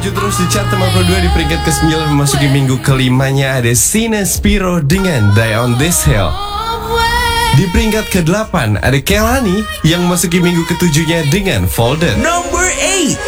Maju terus di chart nomor 2 di peringkat ke-9 memasuki minggu kelimanya ada Sina Spiro dengan Die on This Hill. Di peringkat ke-8 ada Kelani yang memasuki minggu ke-7-nya dengan Folded. Number 8.